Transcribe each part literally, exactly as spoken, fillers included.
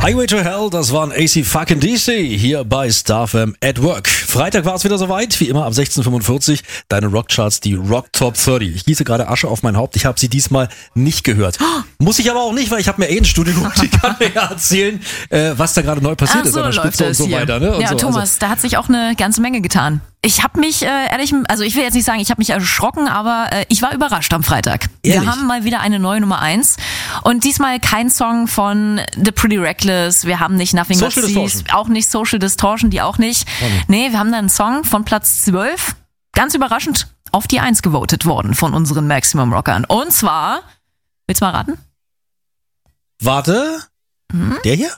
Highway to Hell, das waren A C fucking D C hier bei Star F M at Work. Freitag war es wieder soweit, wie immer ab sechzehn Uhr fünfundvierzig. Deine Rockcharts, die Rock Top dreißig. Ich gieße gerade Asche auf mein Haupt, ich habe sie diesmal nicht gehört. Muss ich aber auch nicht, weil ich habe mir eh ein Studio geguckt. Ich kann mir ja erzählen, äh, was da gerade neu passiert Ach ist so, an der Spitze und so hier. weiter. Ne? Und ja, so. Thomas, Also, da hat sich auch eine ganze Menge getan. Ich habe mich, äh, ehrlich, also ich will jetzt nicht sagen, ich habe mich erschrocken, aber äh, ich war überrascht am Freitag. Ehrlich? Wir haben mal wieder eine neue Nummer eins und diesmal kein Song von The Pretty Reckless, wir haben nicht Nothing But Social Thieves, Distortion. auch nicht Social Distortion, die auch nicht. nicht. Nee, wir haben da einen Song von Platz zwölf, ganz überraschend, auf die eins gewotet worden von unseren Maximum Rockern. Und zwar, willst du mal raten? warte, Hm? der hier?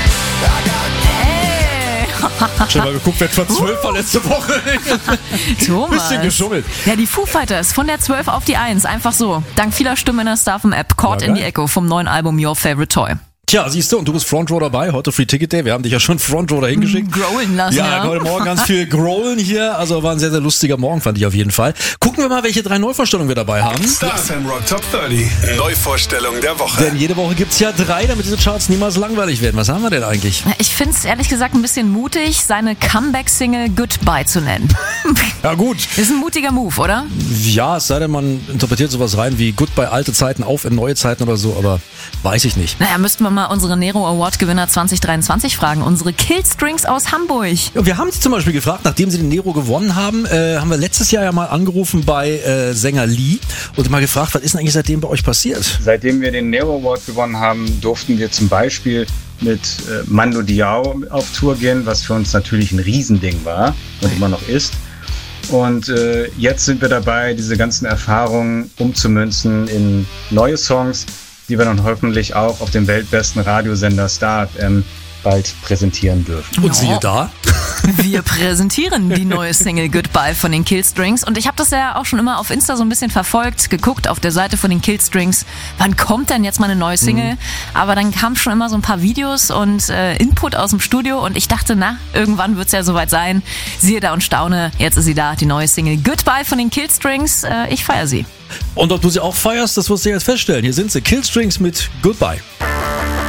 Schon mal geguckt, wer zwar zwölf war letzte Woche. Thomas. Bisschen geschummelt. Ja, die Foo Fighters von der zwölf auf die eins, einfach so. Dank vieler Stimmen in der Star F M App. Caught Ja, in the geil. Echo vom neuen Album Your Favorite Toy. Tja, siehst du, und du bist Frontrow dabei, heute Free Ticket Day. Wir haben dich ja schon Frontrow dahin geschickt. Growlen lassen, Ja, ja. heute Morgen ganz viel Growlen hier. Also war ein sehr, sehr lustiger Morgen, fand ich auf jeden Fall. Gucken wir mal, welche drei Neuvorstellungen wir dabei haben. Star F M Rock Top dreißig. Neuvorstellung der Woche. Denn jede Woche gibt's ja drei, damit diese Charts niemals langweilig werden. Was haben wir denn eigentlich? Ich find's ehrlich gesagt ein bisschen mutig, seine Comeback-Single Goodbye zu nennen. Ja gut. Ist ein mutiger Move, oder? Ja, es sei denn, man interpretiert sowas rein wie Goodbye alte Zeiten, auf in neue Zeiten oder so, aber weiß ich nicht. Naja, müssten wir mal unsere Nero Award-Gewinner zwanzig dreiundzwanzig fragen. Unsere Killstrings aus Hamburg. Ja, wir haben sie zum Beispiel gefragt, nachdem sie den Nero gewonnen haben, äh, haben wir letztes Jahr ja mal angerufen bei äh, Sänger Lee und mal gefragt, was ist denn eigentlich seitdem bei euch passiert? Seitdem wir den Nero Award gewonnen haben, durften wir zum Beispiel mit äh, Mando Diao auf Tour gehen, was für uns natürlich ein Riesending war und immer noch ist. Und äh, jetzt sind wir dabei, diese ganzen Erfahrungen umzumünzen in neue Songs, die wir dann hoffentlich auch auf dem weltbesten Radiosender Star F M bald präsentieren dürfen. Und siehe da. Wir präsentieren die neue Single Goodbye von den Killstrings und ich habe das ja auch schon immer auf Insta so ein bisschen verfolgt, geguckt auf der Seite von den Killstrings, wann kommt denn jetzt mal eine neue Single? Mhm. Aber dann kamen schon immer so ein paar Videos und äh, Input aus dem Studio und ich dachte, na, irgendwann wird's ja soweit sein. Siehe da und staune, jetzt ist sie da, die neue Single Goodbye von den Killstrings. Äh, ich feiere sie. Und ob du sie auch feierst, das wirst du jetzt feststellen. Hier sind sie, Killstrings mit Goodbye.